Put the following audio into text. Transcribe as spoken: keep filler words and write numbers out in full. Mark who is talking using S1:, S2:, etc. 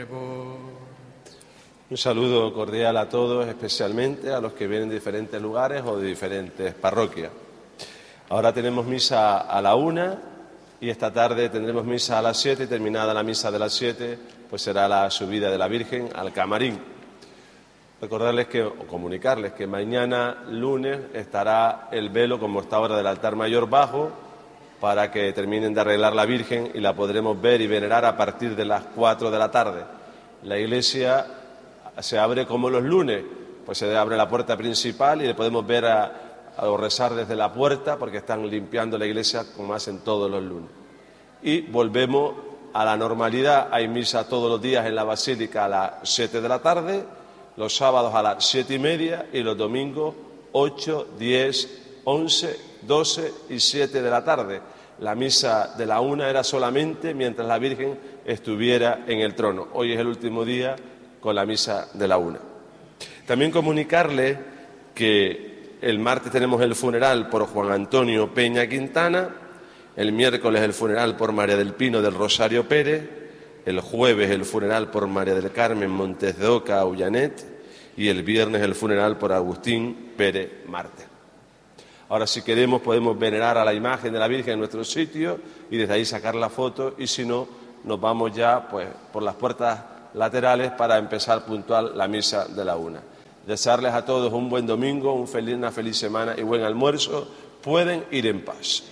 S1: Un saludo cordial a todos, especialmente a los que vienen de diferentes lugares o de diferentes parroquias. Ahora tenemos misa a la una y esta tarde tendremos misa a las siete y terminada la misa de las siete, pues será la subida de la Virgen al camarín. Recordarles que, o comunicarles que mañana lunes estará el velo como está ahora del altar mayor bajo para que terminen de arreglar la Virgen y la podremos ver y venerar a partir de las cuatro de la tarde. La iglesia se abre como los lunes, pues se abre la puerta principal y le podemos ver a, a rezar desde la puerta porque están limpiando la iglesia como hacen todos los lunes. Y volvemos a la normalidad, hay misa todos los días en la Basílica a las siete de la tarde, los sábados a las siete y media y los domingos ocho, diez, once, doce y siete de la tarde. La misa de la una era solamente mientras la Virgen estuviera en el trono. Hoy es el último día con la misa de la una. También comunicarles que el martes tenemos el funeral por Juan Antonio Peña Quintana, el miércoles el funeral por María del Pino del Rosario Pérez, el jueves el funeral por María del Carmen Montes de Oca Ullanet y el viernes el funeral por Agustín Pérez Marte. Ahora, si queremos, podemos venerar a la imagen de la Virgen en nuestro sitio y desde ahí sacar la foto, y si no, nos vamos ya pues por las puertas laterales para empezar puntual la misa de la una. Desearles a todos un buen domingo, un feliz, una feliz semana y buen almuerzo. Pueden ir en paz.